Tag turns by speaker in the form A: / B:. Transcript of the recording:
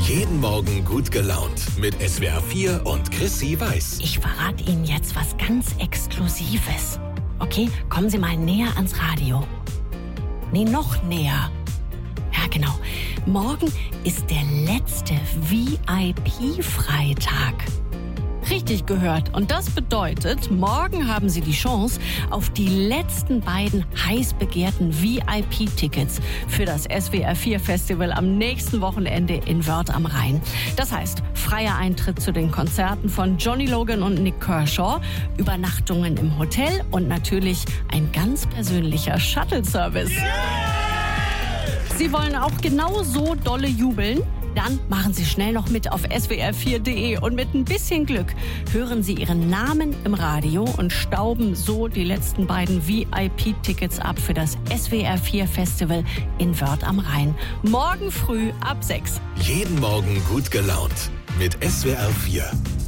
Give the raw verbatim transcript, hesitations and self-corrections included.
A: Jeden Morgen gut gelaunt mit S W R vier und Chrissy Weiß.
B: Ich verrate Ihnen jetzt was ganz Exklusives. Okay, kommen Sie mal näher ans Radio. Nee, noch näher. Ja, genau. Morgen ist der letzte V I P-Freitag. Richtig gehört. Und das bedeutet, morgen haben Sie die Chance auf die letzten beiden heiß begehrten V I P-Tickets für das S W R vier Festival am nächsten Wochenende in Wörth am Rhein. Das heißt, freier Eintritt zu den Konzerten von Johnny Logan und Nik Kershaw, Übernachtungen im Hotel und natürlich ein ganz persönlicher Shuttle-Service. Yeah! Sie wollen auch genau so dolle jubeln? Dann machen Sie schnell noch mit auf S W R vier punkt de und mit ein bisschen Glück hören Sie Ihren Namen im Radio und stauben so die letzten beiden V I P-Tickets ab für das S W R vier Festival in Wörth am Rhein. Morgen früh ab sechs.
A: Jeden Morgen gut gelaunt mit S W R vier.